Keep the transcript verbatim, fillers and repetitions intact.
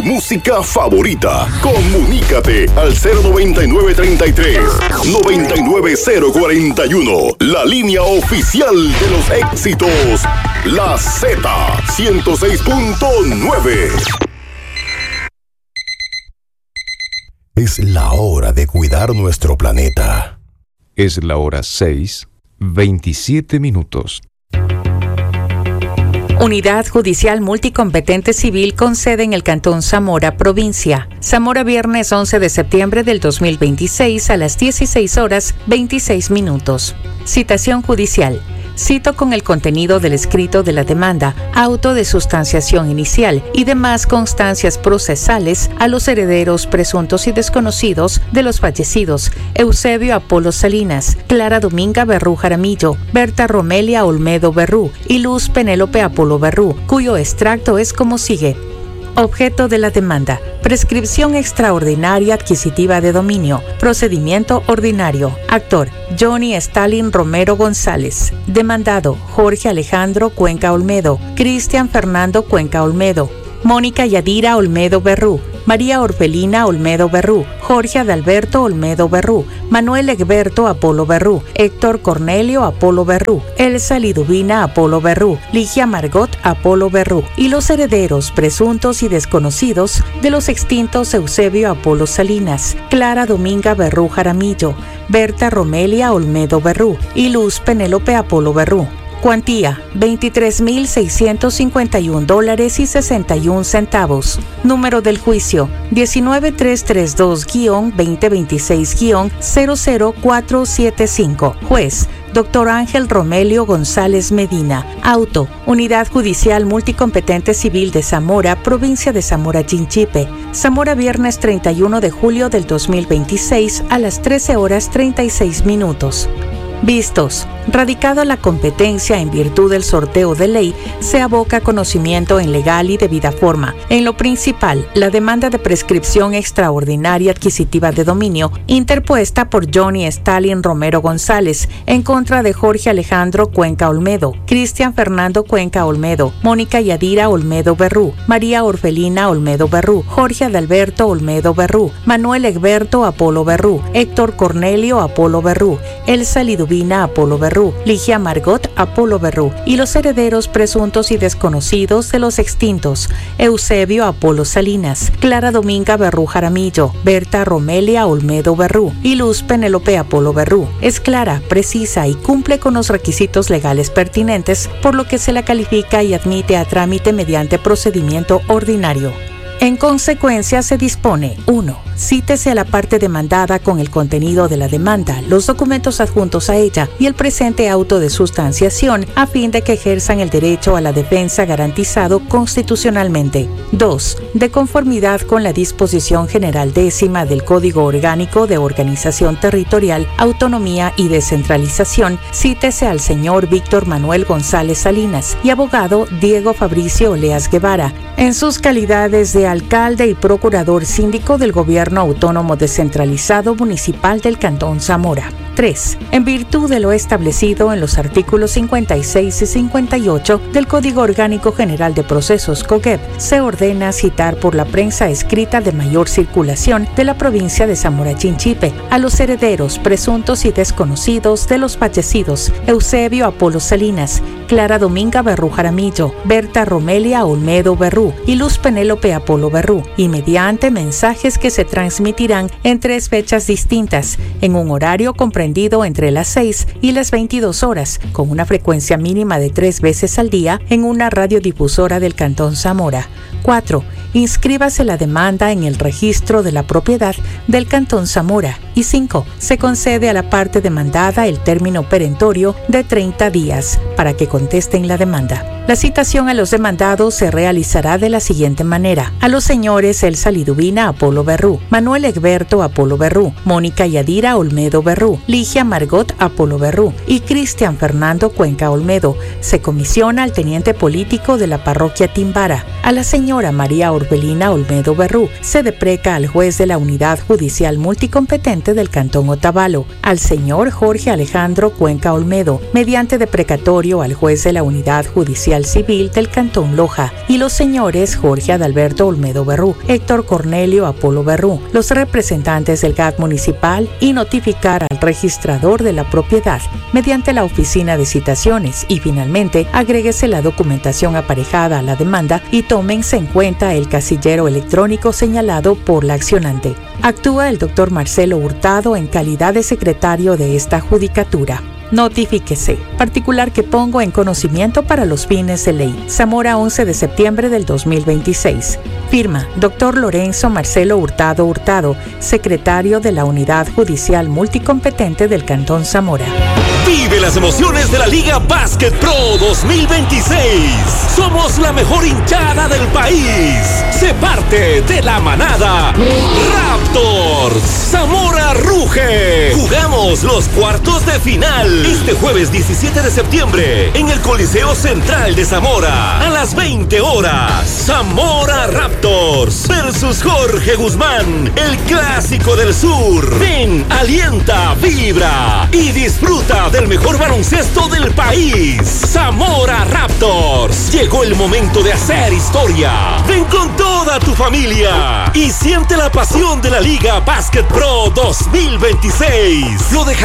música favorita. Comunícate al cero noventa y nueve treinta y tres noventa y nueve cero cuarenta y uno. La línea oficial de los éxitos. La Z ciento seis punto nueve. Es la hora de cuidar nuestro planeta. Es la hora seis, veintisiete minutos. Unidad Judicial Multicompetente Civil con sede en el Cantón Zamora, provincia. Zamora, viernes once de septiembre del dos mil veintiséis a las dieciséis horas veintiséis minutos. Citación judicial. Cito con el contenido del escrito de la demanda, auto de sustanciación inicial y demás constancias procesales a los herederos presuntos y desconocidos de los fallecidos Eusebio Apolo Salinas, Clara Dominga Berrú Jaramillo, Berta Romelia Olmedo Berrú y Luz Penélope Apolo Berrú, cuyo extracto es como sigue. Objeto de la demanda: prescripción extraordinaria adquisitiva de dominio. Procedimiento ordinario. Actor: Johnny Stalin Romero González. Demandado: Jorge Alejandro Cuenca Olmedo, Cristian Fernando Cuenca Olmedo, Mónica Yadira Olmedo Berrú, María Orfelina Olmedo Berrú, Jorge Adalberto Olmedo Berrú, Manuel Egberto Apolo Berrú, Héctor Cornelio Apolo Berrú, Elsa Liduvina Apolo Berrú, Ligia Margot Apolo Berrú y los herederos presuntos y desconocidos de los extintos Eusebio Apolo Salinas, Clara Dominga Berrú Jaramillo, Berta Romelia Olmedo Berrú y Luz Penélope Apolo Berrú. Cuantía: veintitrés mil seiscientos cincuenta y un dólares y sesenta y un centavos. Número del juicio: diecinueve tres tres dos veinte veintiséis cero cero cuatro siete cinco. Juez: Doctor Ángel Romelio González Medina. Auto: Unidad Judicial Multicompetente Civil de Zamora, provincia de Zamora Chinchipe. Zamora, viernes treinta y uno de julio del dos mil veintiséis a las trece horas treinta y seis minutos. Vistos. Radicado la competencia en virtud del sorteo de ley, se aboca conocimiento en legal y debida forma. En lo principal, la demanda de prescripción extraordinaria adquisitiva de dominio interpuesta por Johnny Stalin Romero González en contra de Jorge Alejandro Cuenca Olmedo, Cristian Fernando Cuenca Olmedo, Mónica Yadira Olmedo Berrú, María Orfelina Olmedo Berrú, Jorge Adalberto Olmedo Berrú, Manuel Egberto Apolo Berrú, Héctor Cornelio Apolo Berrú, Elsa Liduvina Apolo Berrú, Ligia Margot Apolo Berrú y los herederos presuntos y desconocidos de los extintos Eusebio Apolo Salinas, Clara Dominga Berrú Jaramillo, Berta Romelia Olmedo Berrú y Luz Penélope Apolo Berrú. Es clara, precisa y cumple con los requisitos legales pertinentes, por lo que se la califica y admite a trámite mediante procedimiento ordinario. En consecuencia, se dispone: uno. Cítese a la parte demandada con el contenido de la demanda, los documentos adjuntos a ella y el presente auto de sustanciación a fin de que ejerzan el derecho a la defensa garantizado constitucionalmente. dos. De conformidad con la disposición general décima del Código Orgánico de Organización Territorial, Autonomía y Descentralización, cítese al señor Víctor Manuel González Salinas y abogado Diego Fabricio Oleas Guevara, en sus calidades de alcalde y procurador síndico del Gobierno Autónomo Descentralizado Municipal del Cantón Zamora. tres. En virtud de lo establecido en los artículos cincuenta y seis y cincuenta y ocho del Código Orgánico General de Procesos COGEP, se ordena citar por la prensa escrita de mayor circulación de la provincia de Zamora Chinchipe a los herederos presuntos y desconocidos de los fallecidos Eusebio Apolo Salinas, Clara Dominga Berrú Jaramillo, Berta Romelia Olmedo Berrú y Luz Penélope Apolo Berrú, y mediante mensajes que se transmitirán en tres fechas distintas, en un horario comprendido entre las seis y las veintidós horas, con una frecuencia mínima de tres veces al día en una radiodifusora del Cantón Zamora. cuatro. Inscríbase la demanda en el registro de la propiedad del Cantón Zamora. Y cinco. Se concede a la parte demandada el término perentorio de treinta días para que contesten la demanda. La citación a los demandados se realizará de la siguiente manera: a los señores Elsa Liduvina Apolo Berrú, Manuel Egberto Apolo Berrú, Mónica Yadira Olmedo Berrú, Ligia Margot Apolo Berrú y Cristian Fernando Cuenca Olmedo. Se comisiona al teniente político de la parroquia Timbara. A la señora María Orfelina Olmedo Berrú se depreca al juez de la Unidad Judicial Multicompetente del Cantón Otavalo, al señor Jorge Alejandro Cuenca Olmedo, mediante deprecatorio al juez de la Unidad Judicial Judicial Civil del Cantón Loja, y los señores Jorge Adalberto Olmedo Berrú, Héctor Cornelio Apolo Berrú, los representantes del G A T municipal, y notificar al registrador de la propiedad mediante la oficina de citaciones, y finalmente agréguese la documentación aparejada a la demanda y tómense en cuenta el casillero electrónico señalado por la accionante. Actúa el doctor Marcelo Hurtado en calidad de secretario de esta judicatura. Notifíquese. Particular que pongo en conocimiento para los fines de ley. Zamora, once de septiembre del dos mil veintiséis. Firma, doctor Lorenzo Marcelo Hurtado Hurtado, secretario de la Unidad Judicial Multicompetente del Cantón Zamora. Vive las emociones de la Liga Basket Pro dos mil veintiséis. Somos la mejor hinchada del país. Sé parte de la manada Raptors. Zamora ruge. Jugamos los cuartos de final este jueves diecisiete de septiembre en el Coliseo Central de Zamora a las veinte horas. Zamora Raptors versus Jorge Guzmán, el clásico del sur. Ven, alienta, vibra y disfruta del mejor baloncesto del país. Zamora Raptors. Llegó el momento de hacer historia. Ven con toda tu familia y siente la pasión de la Liga Basket Pro dos mil veintiséis. Lo deja